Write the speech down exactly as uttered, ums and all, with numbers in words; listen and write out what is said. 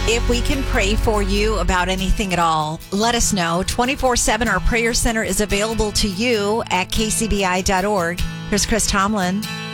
If we can pray for you about anything at all, let us know. twenty-four seven, our prayer center is available to you at k c b i dot org. Here's Chris Tomlin.